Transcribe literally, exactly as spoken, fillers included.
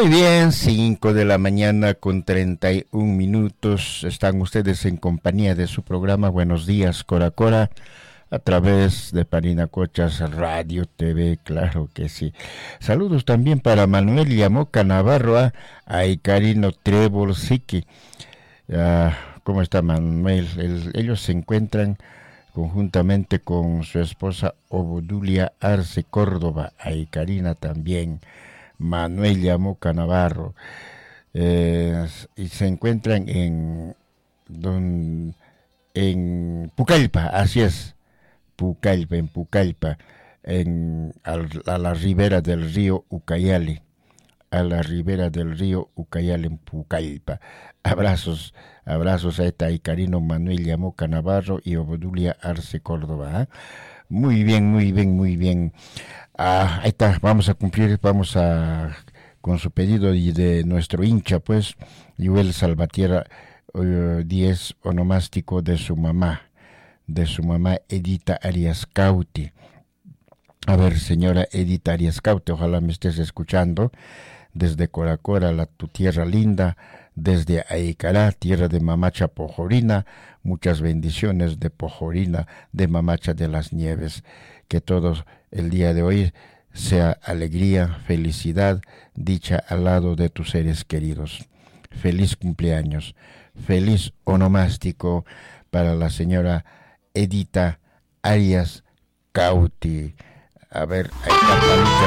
Muy bien, cinco de la mañana con treinta y un minutos. Están ustedes en compañía de su programa Buenos Días Cora Cora a través de Parinacochas Radio T V, claro que sí. Saludos también para Manuel Yamoca Navarro, a, a Icarino Trébol Siqui. Uh, ¿Cómo está Manuel? El, ellos se encuentran conjuntamente con su esposa Obodulia Arce Córdoba, a Icarina también. Manuel Yamoca Navarro, eh, y se encuentran en, don, en Pucallpa, así es, Pucallpa, en Pucallpa, en, a, a la ribera del río Ucayali, a la ribera del río Ucayali en Pucallpa. Abrazos, abrazos a esta Icarino Manuel Yamoca Navarro y Obodulia Arce Córdoba. ¿eh? Muy bien, muy bien, muy bien. Ah, ahí está, vamos a cumplir, vamos a, con su pedido y de nuestro hincha, pues, Yuel Salvatierra uh, diez, onomástico de su mamá, de su mamá Edita Arias Cauti. A ver, señora Edita Arias Cauti, ojalá me estés escuchando, desde Coracora, la tu tierra linda, desde Aicará, tierra de Mamacha Pojorina, muchas bendiciones de Pojorina, de Mamacha de las Nieves, que todos el día de hoy sea alegría, felicidad, dicha al lado de tus seres queridos. Feliz cumpleaños, feliz onomástico para la señora Edita Arias Cauti. A ver, ahí está